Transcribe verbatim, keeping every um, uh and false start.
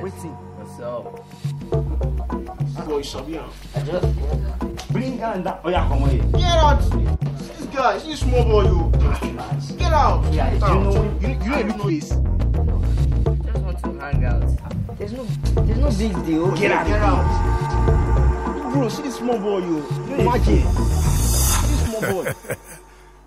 Waiting. What's up? Boy, Shabian. I just bring down that. Oh yeah, come on here. Get out! This guy, he's small boy, you. Get out! Yeah, Get you out. know, you, you know, you know this. Just want to hang out. There's no, there's no big deal. Get out! Get out! Bro, see this small boy, you. Imagine. See this small boy.